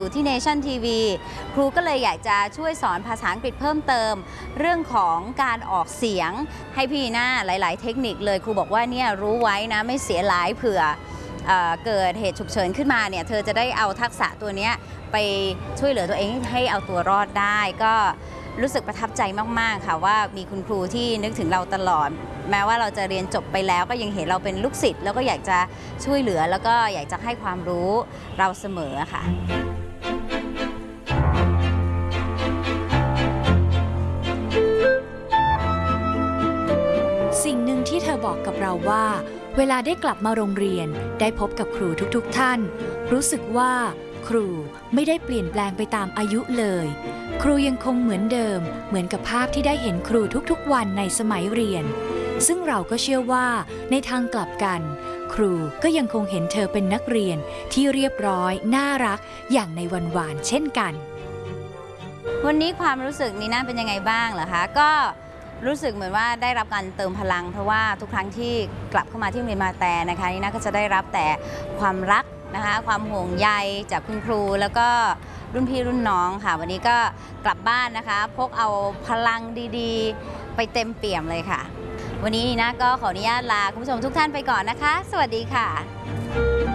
อยู่ที่ Nation TV ครูก็เลยอยากจะช่วยสอนภาษาอังกฤษเพิ่มเติมเรื่องของการออกเสียงให้พี่หน้าหลายๆเทคนิคเลยครูบอกว่าเนี่ยรู้ไว้นะไม่เสียหลายเผื่อเกิดเหตุฉุกเฉินขึ้นมาเนี่ยเธอจะได้เอาทักษะตัวนี้ไปช่วยเหลือตัวเองให้เอาตัวรอดได้ก็รู้สึกประทับใจมากๆค่ะว่ามีคุณครูที่นึกถึงเราตลอดแม้ว่าเราจะเรียนจบไปแล้วก็ยังเห็นเราเป็นลูกศิษย์แล้วก็อยากจะช่วยเหลือแล้วก็อยากจะให้ความรู้เราเสมอค่ะสิ่งหนึ่งที่เธอบอกกับเราว่าเวลาได้กลับมาโรงเรียนได้พบกับครูทุกท่านรู้สึกว่าครูไม่ได้เปลี่ยนแปลงไปตามอายุเลยครูยังคงเหมือนเดิมเหมือนกับภาพที่ได้เห็นครูทุกๆวันในสมัยเรียนซึ่งเราก็เชื่อว่าในทางกลับกันครูก็ยังคงเห็นเธอเป็นนักเรียนที่เรียบร้อยน่ารักอย่างในวันวานเช่นกันวันนี้ความรู้สึกนีน่าเป็นยังไงบ้างเหรอคะก็รู้สึกเหมือนว่าได้รับการเติมพลังเพราะว่าทุกครั้งที่กลับเข้ามาที่โรงเรียนมาแต่นะคะนีน่าก็จะได้รับแต่ความรักนะคะความห่วงใยจากคุณครูแล้วก็รุ่นพี่รุ่นน้องค่ะวันนี้ก็กลับบ้านนะคะพกเอาพลังดีๆไปเต็มเปี่ยมเลยค่ะวันนี้นีน่าก็ขออนุญาตลาคุณผู้ชมทุกท่านไปก่อนนะคะสวัสดีค่ะ